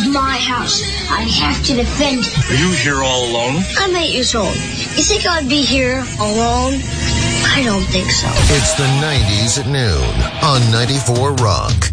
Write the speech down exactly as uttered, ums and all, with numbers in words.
my house. I have to defend it. Are you here all alone? I'm eight years old. You think I'd be here alone? I don't think so. It's the nineties at noon on ninety-four Rock.